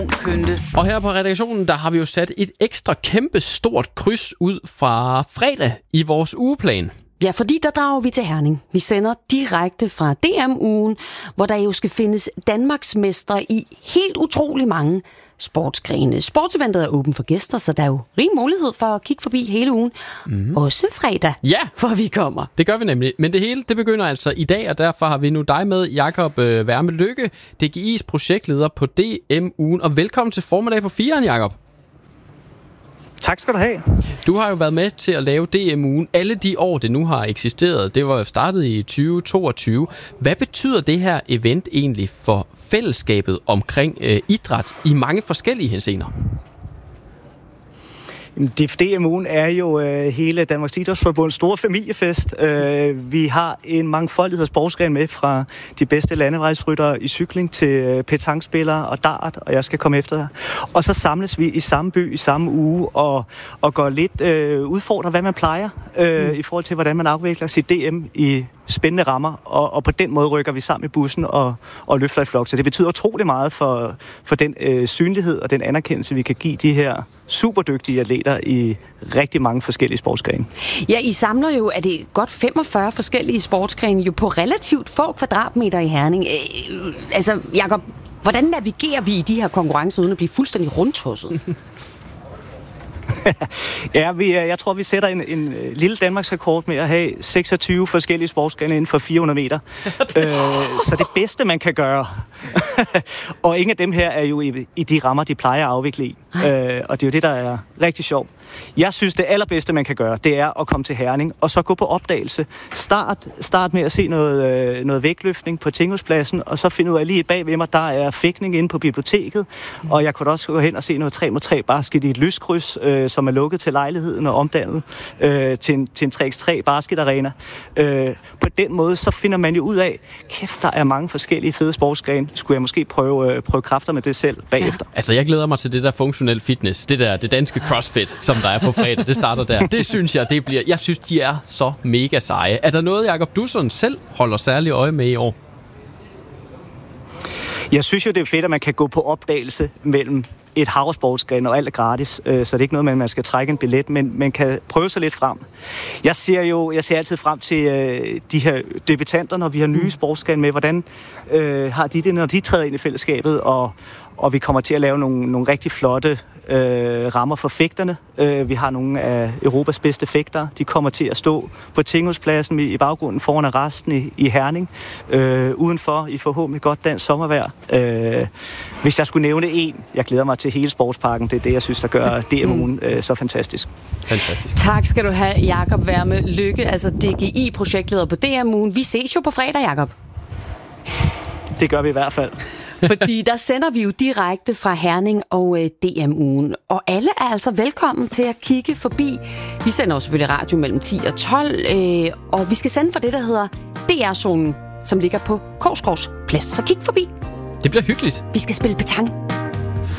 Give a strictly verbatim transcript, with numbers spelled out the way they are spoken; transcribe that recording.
Og her på redaktionen, der har vi jo sat et ekstra kæmpe stort kryds ud fra fredag i vores ugeplan. Ja, fordi der drager vi til Herning. Vi sender direkte fra D M-ugen, hvor der jo skal findes Danmarksmestre i helt utrolig mange sportsgrene. Sportseventet er åben for gæster, så der er jo rig mulighed for at kigge forbi hele ugen. Mm. Også fredag, ja, for vi kommer. Det gør vi nemlig. Men det hele, det begynder altså i dag, og derfor har vi nu dig med, Jakob øh, Værme Lykke, D G I's projektleder på D M-ugen. Og velkommen til formiddag på firen, Jakob. Tak skal du have. Du har jo været med til at lave D M-ugen alle de år, det nu har eksisteret. Det var jo startet i tyve toogtyve. Hvad betyder det her event egentlig for fællesskabet omkring øh, idræt i mange forskellige henseender? D M-ugen er jo øh, hele Danmarks Idrætsforbunds store familiefest. Øh, vi har en mangfoldighed af sportsgrene med, fra de bedste landevejsryttere i cykling til øh, petankspillere og dart, og jeg skal komme efter dig. Og så samles vi i samme by i samme uge og, og går lidt øh, udfordrer, hvad man plejer øh, mm. i forhold til, hvordan man afvikler sit D M i spændende rammer, og, og på den måde rykker vi sammen i bussen og, og løfter i flok. Så det betyder utrolig meget for, for den øh, synlighed og den anerkendelse, vi kan give de her superdygtige atleter i rigtig mange forskellige sportsgrene. Ja, I samler jo, er det godt femogfyrre forskellige sportsgrene, jo på relativt få kvadratmeter i Herning. Øh, altså, Jakob, hvordan navigerer vi i de her konkurrencer, uden at blive fuldstændig rundtosset? Ja, vi, jeg tror, vi sætter en, en lille Danmarks rekord med at have seksogtyve forskellige sportsgrene inden for fire hundrede meter. øh, så det bedste, man kan gøre. Og ingen af dem her er jo i, i de rammer, de plejer at afvikle i. Øh, og det er jo det, der er rigtig sjovt. Jeg synes, det allerbedste, man kan gøre, det er at komme til Herning, og så gå på opdagelse. Start, start med at se noget, øh, noget vægtløftning på Tinghuspladsen, og så finde ud af lige bag ved mig, der er fægtning inde på biblioteket, mm. og jeg kunne også gå hen og se noget tre mod tre basket i et lyskryds, øh, som er lukket til lejligheden og omdannet øh, til en, til en tre mod tre basketarena. Øh, på den måde, så finder man jo ud af, kæft, der er mange forskellige fede sportsgrene. Skulle jeg måske prøve, øh, prøve kræfter med det selv bagefter? Ja. Altså, jeg glæder mig til det der funktionel fitness, det der, det danske CrossFit, som der er på fredag. Det starter der. Det synes jeg, det bliver... Jeg synes, de er så mega seje. Er der noget, Jakob, du sådan selv holder særlig øje med i år? Jeg synes jo, det er fedt, at man kan gå på opdagelse mellem et hav af sportsgrene, og alt er gratis, så det er ikke noget med, at man skal trække en billet, men man kan prøve sig lidt frem. Jeg ser jo, jeg ser altid frem til øh, de her debutanter, når vi har nye sportsgrene med, hvordan øh, har de det, når de træder ind i fællesskabet, og, og vi kommer til at lave nogle, nogle rigtig flotte øh, rammer for fægterne. Øh, vi har nogle af Europas bedste fægtere. De kommer til at stå på Tinghuspladsen i, i baggrunden foran arresten i, i Herning, øh, udenfor i forhåbentlig godt dansk sommervejr. Øh, hvis jeg skulle nævne en, jeg glæder mig til hele sportsparken, det er det, jeg synes, der gør D M-ugen øh, så fantastisk. Fantastisk. Tak skal du have, Jakob Værme Lykke, altså D G I-projektleder på D M-ugen. Vi ses jo på fredag, Jakob. Det gør vi i hvert fald. Fordi der sender vi jo direkte fra Herning og øh, D M-ugen. Og alle er altså velkommen til at kigge forbi. Vi sender jo selvfølgelig radio mellem ti og tolv, øh, og vi skal sende for det, der hedder D R-zonen, som ligger på Korsgaards Plads. Så kig forbi. Det bliver hyggeligt. Vi skal spille petang.